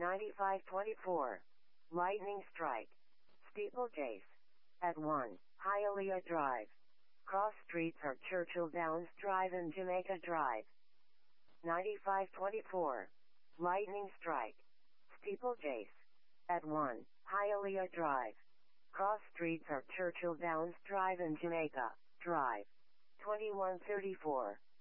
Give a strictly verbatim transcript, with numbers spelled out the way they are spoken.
ninety-five twenty-four. Lightning Strike. Steeplechase. At one. Hialeah Drive. Cross streets are Churchill Downs Drive and Jamaica Drive. ninety-five twenty-four. Lightning Strike. Steeplechase. At one. Hialeah Drive. Cross streets are Churchill Downs Drive and Jamaica Drive. twenty-one thirty-four.